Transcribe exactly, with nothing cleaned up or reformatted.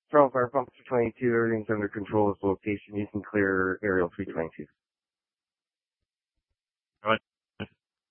Throttle Firefox three twenty-two, everything's under control. This location, you can clear Aerial three twenty-two.